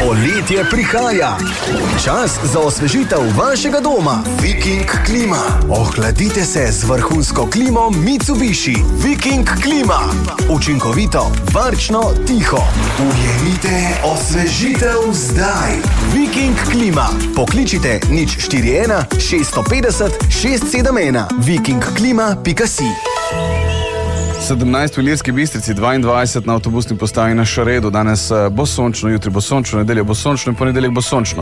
Poletje prihaja. Čas za osvežitev vašega doma. Viking klima. Ohladite se z vrhunsko klimo Mitsubishi. Viking klima. Učinkovito, varčno, tiho. Ujemite osvežitev zdaj. Viking klima. Pokličite 041 650 671. vikingklima.si. 17 v Ilirski Bistrici, 22 na avtobusni postaji na Šaredu. Danes bo sončno, jutri bo sončno, nedeljo bo sončno in ponedeljek bo sončno.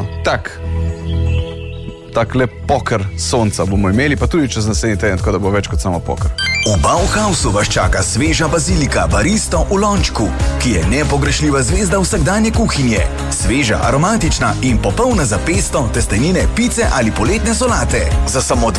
Tak lep poker sonca bomo imeli, pa tudi čez naslednji teden, tako da bo več kot samo poker. V Bauhausu vas čaka sveža bazilika baristo v lončku, ki je nepogrešljiva zvezda vsakdanje kuhinje. Sveža, aromatična in popolna za pesto, testenine, pice ali poletne solate. Za samo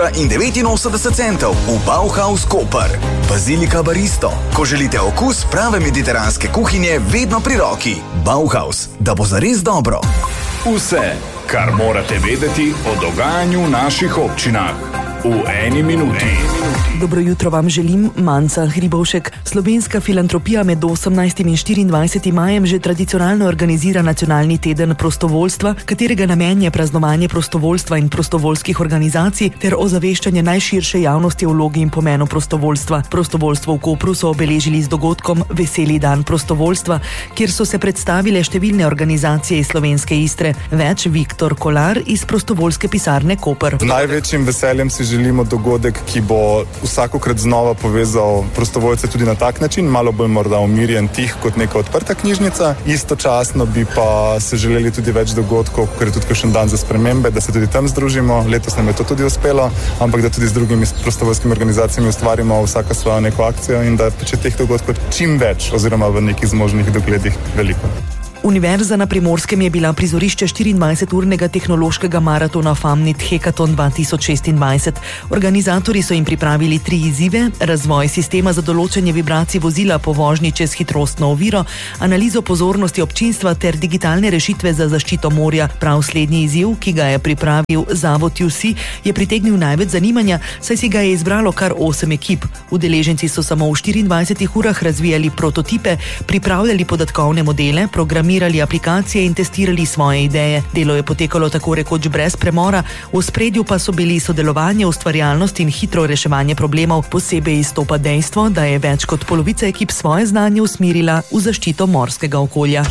2,89 € v Bauhaus Koper. Bazilika baristo. Ko želite okus prave mediteranske kuhinje, vedno pri roki. Bauhaus, da bo zares dobro. Vse, kar morate vedeti o dogajanju v naših občinah. V eni minuti. Dobro jutro vam želim, Manca Hribovšek. Slovenska filantropija med 18. in 24. majem že tradicionalno organizira nacionalni teden prostovoljstva, katerega namen je praznovanje prostovoljstva in prostovoljskih organizacij ter ozaveščanje najširše javnosti o vlogi in pomenu prostovoljstva. Prostovoljstvo v Kopru so obeležili z dogodkom Veseli dan prostovoljstva, kjer so se predstavile številne organizacije iz slovenske Istre. Več Viktor Kolar iz prostovoljske pisarne Koper. Z največjim veseljem si želimo dogodek, ki bo vsakokrat znova povezal prostovoljce tudi na tak način, malo bolj morda umirjen, tih kot neka odprta knjižnica. Istočasno bi pa se želeli tudi več dogodkov, ker je tudi kakšen dan za spremembe, da se tudi tam združimo. Letos nam je to tudi uspelo, ampak da tudi z drugimi prostovoljskimi organizacijami ustvarimo vsaka svojo neko akcijo in da če teh dogodkov čim več oziroma v nekih zmožnih dogledih veliko. Univerza na Primorskem je bila prizorišče 24-urnega tehnološkega maratona Famnit Hekaton 2026. Organizatorji so jim pripravili 3 izzive: razvoj sistema za določanje vibracij vozila po vožnji čez hitrostno oviro, analizo pozornosti občinstva ter digitalne rešitve za zaščito morja. Prav slednji izziv, ki ga je pripravil Zavod UC, je pritegnil največ zanimanja, saj si ga je izbralo kar 8 ekip. Udeleženci so samo v 24 urah razvijali prototipe, pripravljali podatkovne modele, programirali aplikacije in testirali svoje ideje. Delo je potekalo tako rekoč brez premora, v ospredju pa so bili sodelovanje, ustvarjalnost in hitro reševanje problemov. Posebej izstopa dejstvo, da je več kot polovica ekip svoje znanje usmerila v zaščito morskega okolja.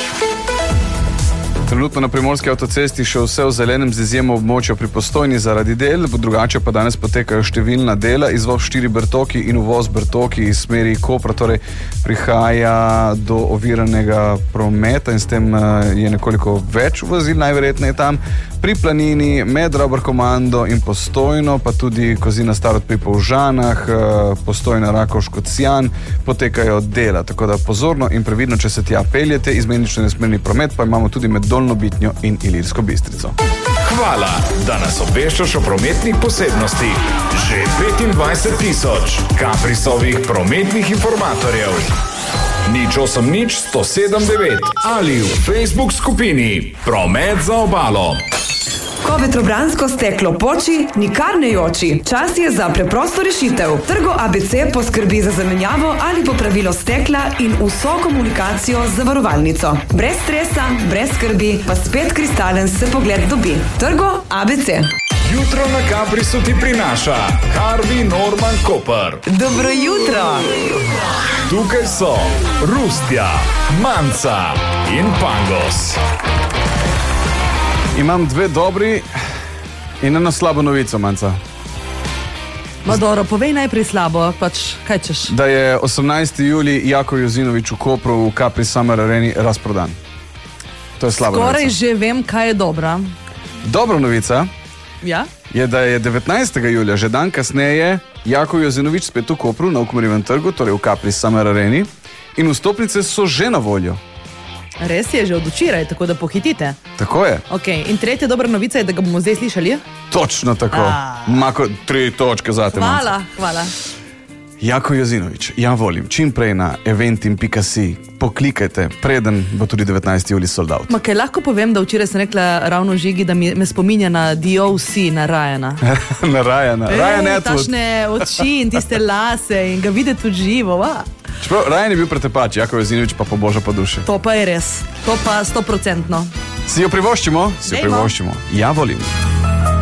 Trenutno na Primorski avtocesti še vse v zelenem z izjemo območja pri Postojni zaradi del, drugače pa danes potekajo številna dela, izvoz 4 Bertoki in uvoz Bertoki iz smeri Kopra, torej prihaja do oviranega prometa in s tem je nekoliko več vozil, najverjetneje tam. Pri Planini, med Rabrkomando in Postojno, pa tudi Kozina Starod pri Polžanah, Postojna Rakovško-Cijan potekajo dela, tako da pozorno in previdno, če se tja peljete, izmenično nesmerni promet pa imamo tudi med Dolno Bitnjo in Ilirsko Bistrico. Hvala, da nas obveščaš o prometnih posebnostih. Že 25,000 Kaprisovih prometnih informatorjev. 080 107 9 ali v Facebook skupini Promet za obalo. Ko vetrobransko steklo poči, nikar ne joči. Čas je za preprosto rešitev. Trgo ABC poskrbi za zamenjavo ali popravilo stekla in vso komunikacijo z zavarovalnico. Brez stresa, brez skrbi, pa spet kristalen se pogled dobi. Trgo ABC. Jutro na Kaprisu ti prinaša Harvey Norman Koper. Dobro jutro! Tukaj so Rustja, Manca in Pangos. Imam 2 dobri in 1 slabo novico, Manca. Madoro, povej najprej slabo, kaj češ? Da je 18. julij Jako Jozinovič v Kopru v Capri Summer Areni razprodan. To je slaba novica. Skoraj že vem, kaj je dobra. Dobra novica je, da je 19. julija, že dan kasneje, Jako Jozinovič spet v Kopru na Ukmarjevem trgu, torej v Capri Summer Areni, in vstopnice so že na voljo. Res je, že od včeraj, tako da pohitite. Tako je. Okay. In tretja dobra novica je, da ga bomo zdaj slišali. Točno tako. Mako 3 točke zate, Manca. Hvala. Jako Jozinovič, ja volim, čim prej na eventim.si, poklikajte, preden bo tudi 19. julij sold out. Kaj lahko povem, da včeraj sem rekla ravno Žigi, da me spominja na DOC, na Ryana. Na Ryana. Ryan Atwood. Tašne oči in tiste lase in ga videti v živo. Čeprav Rajan je bil pretepač, Jakov Jezinovič pa poboža po duši. To pa je res, to pa 100%. Si jo privoščimo? Si jo Dajmo. privoščimo. Ja volim.